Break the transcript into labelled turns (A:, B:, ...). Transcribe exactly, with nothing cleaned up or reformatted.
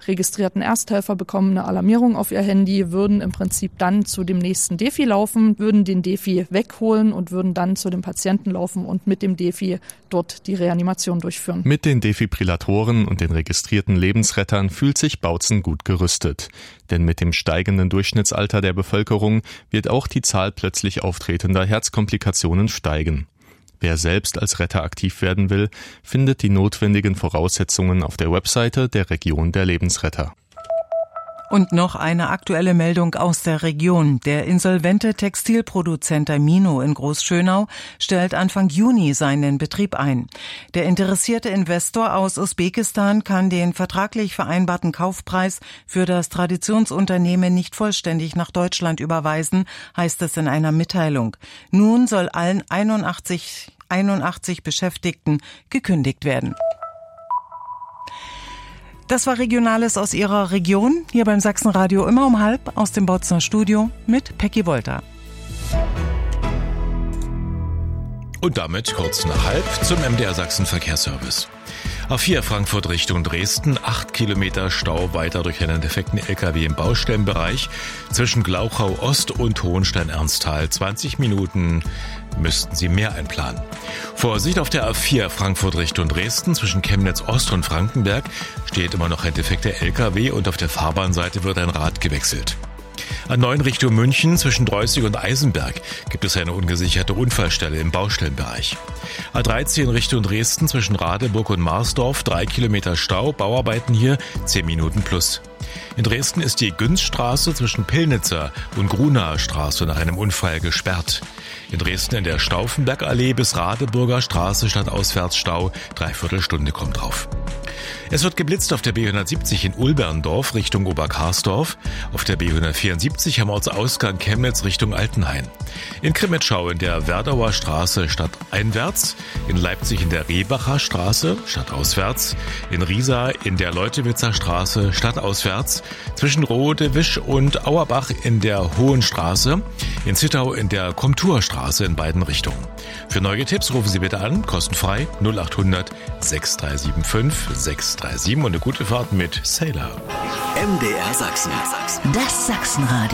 A: registrierten Ersthelfer bekommen eine Alarmierung auf ihr Handy, würden im Prinzip dann zu dem nächsten Defi laufen, würden den Defi wegholen und würden dann zu dem Patienten laufen und mit dem Defi dort die Reanimation durchführen.
B: Mit den Defibrilatoren und den registrierten Lebensrettern fühlt sich Bautzen gut gerüstet. Denn mit dem steigenden Durchschnittsalter der Bevölkerung wird auch die Zahl plötzlich auftretender Herzkomplikationen steigen. Wer selbst als Retter aktiv werden will, findet die notwendigen Voraussetzungen auf der Webseite der Region der Lebensretter.
C: Und noch eine aktuelle Meldung aus der Region. Der insolvente Textilproduzent Mino in Großschönau stellt Anfang Juni seinen Betrieb ein. Der interessierte Investor aus Usbekistan kann den vertraglich vereinbarten Kaufpreis für das Traditionsunternehmen nicht vollständig nach Deutschland überweisen, heißt es in einer Mitteilung. Nun soll allen einundachtzig, einundachtzig Beschäftigten gekündigt werden. Das war Regionales aus Ihrer Region, hier beim Sachsenradio immer um halb aus dem Bautzener Studio mit Peggy Wolter.
D: Und damit kurz nach halb zum M D R Sachsen Verkehrsservice. A vier Frankfurt Richtung Dresden, acht Kilometer Stau weiter durch einen defekten L K W im Baustellenbereich. Zwischen Glauchau Ost und Hohenstein-Ernsthal zwanzig Minuten müssten Sie mehr einplanen. Vorsicht auf der A vier Frankfurt Richtung Dresden, zwischen Chemnitz Ost und Frankenberg steht immer noch ein defekter L K W und auf der Fahrbahnseite wird ein Rad gewechselt. A neun Richtung München, zwischen Dreußig und Eisenberg gibt es eine ungesicherte Unfallstelle im Baustellenbereich. A dreizehn Richtung Dresden, zwischen Radeburg und Marsdorf, drei Kilometer Stau, Bauarbeiten hier, zehn Minuten plus. In Dresden ist die Günzstraße zwischen Pillnitzer und Grunaer Straße nach einem Unfall gesperrt. In Dresden in der Stauffenbergallee bis Radeburger Straße statt Auswärtsstau, dreiviertel Stunde kommt drauf. Es wird geblitzt auf der B hundertsiebzig in Ulberndorf Richtung Oberkarsdorf, auf der B hundertvierundsiebzig am Ortsausgang Chemnitz Richtung Altenhain. In Krimitschau in der Werdauer Straße stadteinwärts, in Leipzig in der Rehbacher Straße stadtauswärts, in Riesa in der Leutewitzer Straße stadtauswärts, zwischen Rodewisch und Auerbach in der Hohen Straße, in Zittau in der Komturstraße in beiden Richtungen. Für neue Tipps rufen Sie bitte an, kostenfrei null acht hundert sechs drei sieben fünf sechs drei sieben und eine gute Fahrt mit Sailor.
E: M D R Sachsen. Das Sachsenradio.